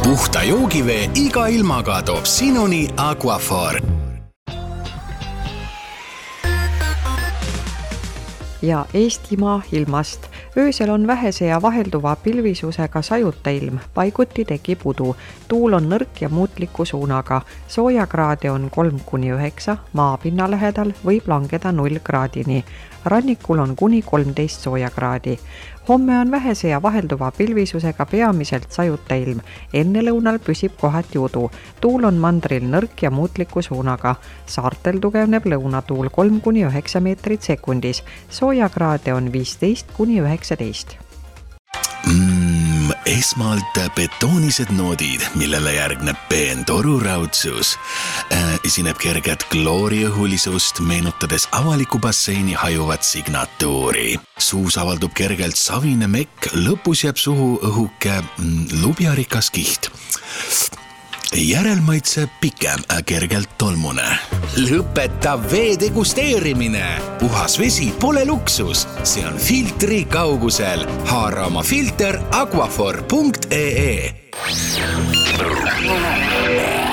puhta joogivee iga ilmaga toob sinuni Aquaphor. Ja Eestimaa ilmast. Öösel on vähese ja vahelduva pilvisusega sajuta ilm, paiguti tekib udu. Tuul on nõrk ja muutliku suunaga. Soojakraade on 3-9, maapinna lähedal võib langeda 0 kraadini. Rannikul on kuni 13 soojakraadi. Homme on vähese ja vahelduva pilvisusega peamiselt sajuta ilm. Enne lõunal püsib kohati udu. Tuul on mandril nõrk ja muutliku suunaga. Saartel tugevneb lõunatuul 3-9 meetrit sekundis. Soojakraade on 15-19. Esmalt betoonised noodid, millele järgneb peen toruraudsus. Esineb kerget klooriõhulisust, meenutades avaliku basseini hajuvat signatuuri. Suus avaldub kergelt savine mekk, lõpus jääb suhu õhuke lubjarikas kiht. Järelmaitse pikem, kergelt tolmune. Lõpeta vee degusteerimine. Puhas vesi pole luksus, see on filtri kaugusel. Haara oma filter aquaphor.ee.